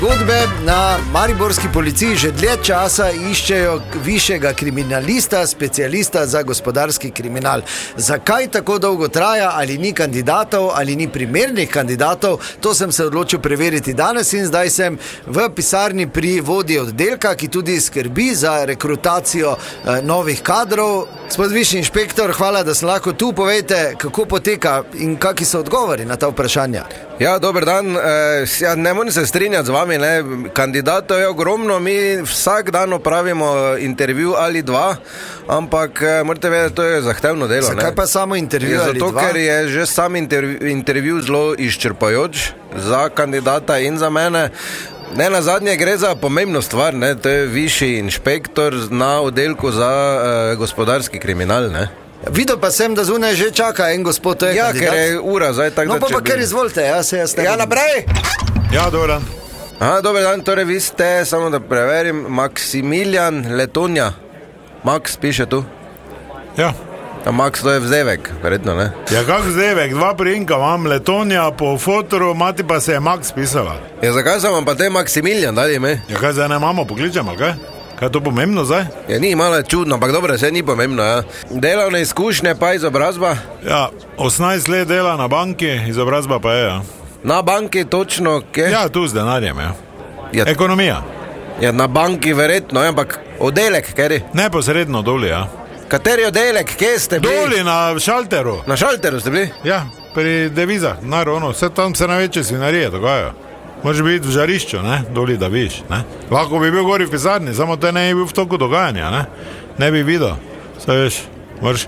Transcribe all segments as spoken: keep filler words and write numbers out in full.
Zgodbe na mariborski policiji že dlje časa iščejo višjega kriminalista, specialista za gospodarski kriminal. Zakaj tako dolgo traja, ali ni kandidatov, ali ni primernih kandidatov, to sem se odločil preveriti danes in zdaj sem v pisarni pri vodji oddelka, ki tudi skrbi za rekrutacijo eh, novih kadrov. Gospod višji inšpektor, hvala, da sem lahko tu. Povejte, kako poteka in kakšni so odgovori na ta vprašanja. Ja, dober dan. E, ja, ne morem se strinjati z vami, ne. Kandidatov je ogromno, mi vsak dan opravimo intervju ali dva, ampak morate vedeti, to je zahtevno delo. Zakaj pa samo intervju je ali zato, dva? Ker je že sam intervju, intervju zelo izčrpajoč za kandidata in za mene. Ne, na zadnje gre za pomembno stvar, ne. To je višji inšpektor na oddelku za e, gospodarski kriminal, ne. Videl pa sem, da zunaj že čaka en gospod, to je ja, kandidat. Ja, ker je ura zdaj tako, no, da pa če pa bi... kar izvolite, ja, se jaz Ja, naprej! Ja, dober dan. Aha, dober dan, torej vi ste, samo da preverim, Maksimilijan Letonja. Max piše tu. Ja. A Max, to je vzevek, verjetno, ne? Ja, kak vzevek, dva priimka imam, Letonja po fotoru, mati pa se je Max pisala. Ja, zakaj sem vam pa te Maksimilijan dali ime? Ja, kaj zdaj ne imamo, pokličemo, kaj? Kaj je to pomembno zdaj? Ja, ni malo čudno, ampak dobro, vse ni pomembno, ja. Delovne izkušnje pa izobrazba? Ja, osemnajst let dela na banki, izobrazba pa je, ja. Na banki točno, kje? Ja, tu z denarjem, ja. Ja. Ekonomija. Ja, na banki verjetno, ampak oddelek, kjeri? Neposredno doli, ja. Kateri oddelek, kje ste bili? Doli na šalteru. Na šalteru ste bili? Ja, pri devizah, naravno, vse tam se največje svinarije dogajajo. Može biti v žarišču, ne, doli da viš, ne. Lahko bi bil gori v pisarni, samo te ne bi bil v toku dogajanja, ne. Ne bi videl, saj veš, moraš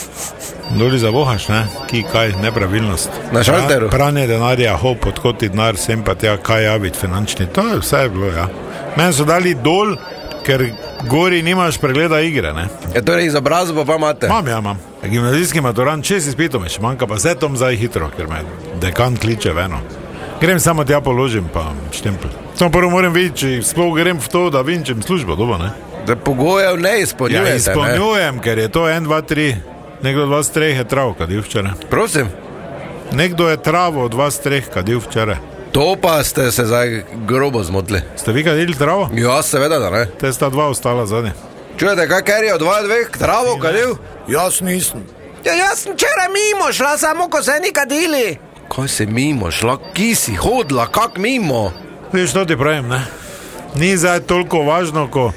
doli zavohaš, ne, ki kaj, nepravilnost. Na šalteru? Pranje denarja, hop, odkoti denar, sem pa tja, kaj javiti finančni, to je vse bilo, ja. Meni so dali dol, ker gori nimaš pregleda igre, ne. Ja, torej izobrazbo pa imate? Mam, ja, imam. Gimnazijski maturant, šest izpitov me še manjka, pa vse tom zdaj hitro, ker me dekan kliče veno. Grem samo tja položim, pa štempel. Samo prvo moram videti, če sploh grem v to, da vinčem službo, dobo, ne? Da pogojev ne izpolnjujete, ja, izpolnjujem, ne? Ker je to en, dva, tri. Nekdo od vas treh je travo kadil včeraj. Prosim? Nekdo je travo od vas treh kadil včeraj. To pa ste se zdaj grobo zmotili. Ste vi kadili travo? Ja, seveda, da ne. Te sta dva ostala zadnji. Čujete, kaj ker je od dva dveh travo kadil? Jaz nisem. Ja, jaz sem včeraj mimo šla, samo ko se ni kadili. Kaj se mimo šla, ki si hodila, kak mimo? Viš, to ti pravim, ne? Ni zdaj toliko važno, ko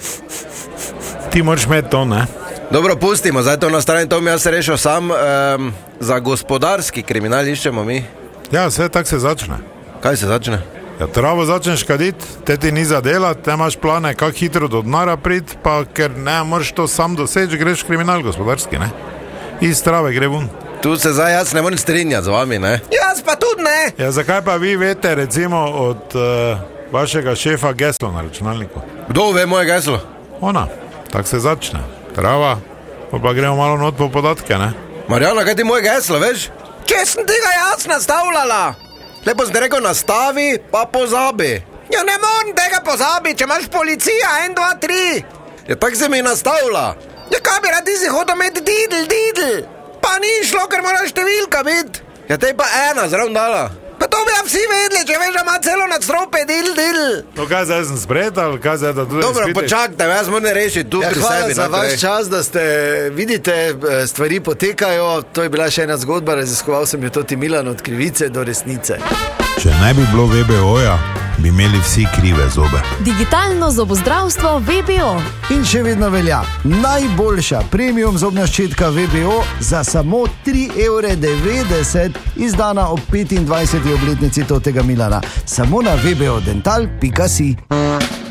ti moraš imeti to, ne? Dobro, pustimo, zdaj to na strani, to mi jaz se rešil sam. Um, za gospodarski kriminal iščemo mi. Ja, vse tak se začne. Kaj se začne? Ja, travo začneš kaditi, te ti ni za delat, te imaš plane, kak hitro do denarja priti, pa ker ne moraš to sam doseči, greš v kriminal gospodarski, ne? Iz trave gre vun. Tu se zdaj jaz ne morem strinjati z vami, ne? Jaz pa tudi ne! Ja, zakaj pa vi veste, recimo, od uh, vašega šefa geslo na računalniku? Kdo ve moje geslo? Ona, tak se začne. Trava, pa, pa gremo malo not po podatke, ne? Marjana, kaj ti moje geslo, veš? Če sem tega jaz nastavljala! Lepo sem te rekel, nastavi, pa pozabi. Ja, ne morem tega pozabi, če imaš policija, en, dva, tri. Ja, tak se mi nastavlja. Ja, kaj bi rad ti si hodil imeti didl, didl? Pa ni šlo, ker moraš številka biti. Ja, te pa ena zraven dala. Pa to bi ja vsi vedeli, če veš, da ima celo nadstrope, dil, dil. No, kaj zdaj sem spred, ali kaj zdaj, da tudi Dobro, spitiš? počakajte, jaz moram rešiti tu Ja, pri hvala sebi. za naprej. vaš čas, da ste, vidite, stvari potekajo. To je bila še ena zgodba, raziskoval sem jo toti Milan od krivice do resnice. Če ne bi bilo ve be oja, bi imeli vsi krive zobe. Digitalno zobozdravstvo ve be o. In še vedno velja najboljša premium zobna ščetka ve be o za samo tri evre devetdeset, izdana ob petindvajseti obletnici totega Milana. Samo na ve be o dental pika si.